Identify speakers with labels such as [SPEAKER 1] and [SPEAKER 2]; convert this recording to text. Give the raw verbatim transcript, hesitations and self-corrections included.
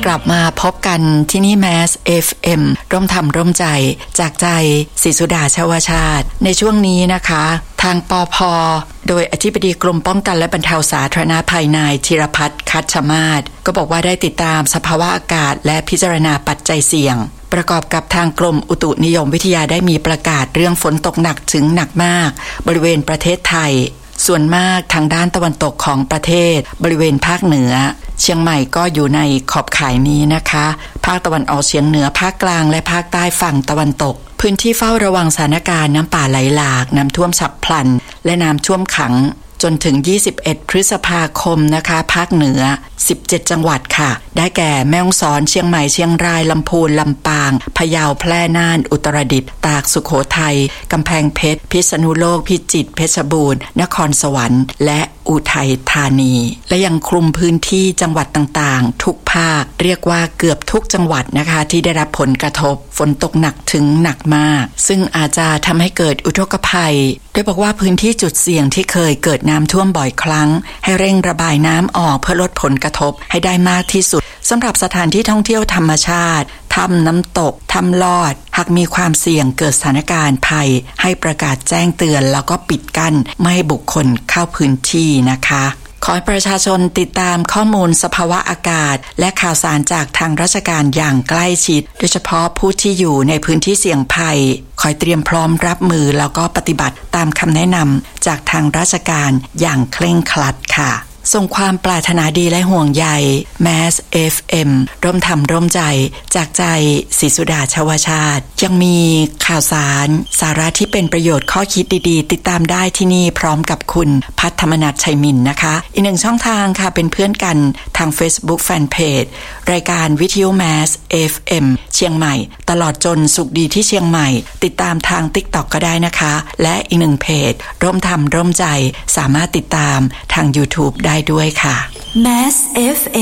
[SPEAKER 1] กลับมาพบกันที่นี่ Mass เอฟ เอ็ม ร่วมทำร่วมใจจากใจศรีสุดาชวชาติในช่วงนี้นะคะทางปภ.โดยอธิบดีกรมป้องกันและบรรเทาสาธารณภัยนายธีรพัฒน์คัชมาศก็บอกว่าได้ติดตามสภาวะอากาศและพิจารณาปัจจัยเสี่ยงประกอบกับทางกรมอุตุนิยมวิทยาได้มีประกาศเรื่องฝนตกหนักถึงหนักมากบริเวณประเทศไทยส่วนมากทางด้านตะวันตกของประเทศบริเวณภาคเหนือเชียงใหม่ก็อยู่ในขอบข่ายนี้นะคะภาคตะวันออกเฉียงเหนือภาคกลางและภาคใต้ฝั่งตะวันตกพื้นที่เฝ้าระวังสถานการณ์น้ำป่าไหลหลากน้ำท่วมฉับพลันและน้ำท่วมขังจนถึงยี่สิบเอ็ดพฤษภาคมนะคะภาคเหนือสิบเจ็ดจังหวัดค่ะได้แก่แม่ฮ่องสอนเชียงใหม่เชียงรายลำพูนลำปางพะเยาแพร่น่านอุตรดิตถ์ตากสุโขทัยกำแพงเพชรพิษณุโลกพิจิตรเพชรบูรณ์นครสวรรค์และอุทัยธานีและยังคลุมพื้นที่จังหวัดต่างๆทุกภาคเรียกว่าเกือบทุกจังหวัดนะคะที่ได้รับผลกระทบฝนตกหนักถึงหนักมากซึ่งอาจจะทำให้เกิดอุทกภัยโดยบอกว่าพื้นที่จุดเสี่ยงที่เคยเกิดน้ำท่วมบ่อยครั้งให้เร่งระบายน้ำออกเพื่อลดผลกระทบให้ได้มากที่สุดสำหรับสถานที่ท่องเที่ยวธรรมชาติถ้ำน้ำตกถ้ำลอดหากมีความเสี่ยงเกิดสถานการณ์ภัยให้ประกาศแจ้งเตือนแล้วก็ปิดกั้นไม่ให้บุคคลเข้าพื้นที่นะคะขอให้ประชาชนติดตามข้อมูลสภาวะอากาศและข่าวสารจากทางราชการอย่างใกล้ชิดโดยเฉพาะผู้ที่อยู่ในพื้นที่เสี่ยงภัยคอยเตรียมพร้อมรับมือแล้วก็ปฏิบัติตามคำแนะนำจากทางราชการอย่างเคร่งครัดค่ะส่งความปรารถนาดีและห่วงใย Mass เอฟ เอ็ม ร่วมทำร่วมใจจากใจศรีสุดาชวชาติยังมีข่าวสารสาระที่เป็นประโยชน์ข้อคิดดีๆติดตามได้ที่นี่พร้อมกับคุณพัฒธรรมนัสชัยมินนะคะอีกหนึ่งช่องทางค่ะเป็นเพื่อนกันทาง Facebook Fanpage รายการวิทยุ Mass เอฟ เอ็ม เชียงใหม่ตลอดจนสุขดีที่เชียงใหม่ติดตามทาง TikTok ก็ได้นะคะและอีกหนึ่งเพจร่วมทำร่วมใจสามารถติดตามทาง YouTube ได้ด้วยค่ะ
[SPEAKER 2] Mass เอฟ เอ็ม